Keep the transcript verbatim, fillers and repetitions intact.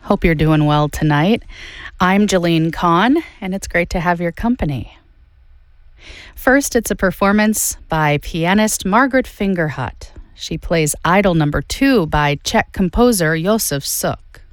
Hope you're doing well tonight. I'm Jolene Kahn, and it's great to have your company. First, it's a performance by pianist Margaret Fingerhut. She plays Idol Number Two by Czech composer Josef Suk.